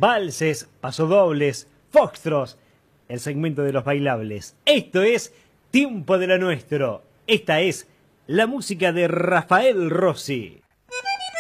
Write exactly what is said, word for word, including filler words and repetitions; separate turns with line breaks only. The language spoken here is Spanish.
valses, pasodobles, foxtros, el segmento de los bailables. Esto es Tiempo de lo Nuestro. Esta es la música de Rafael Rossi.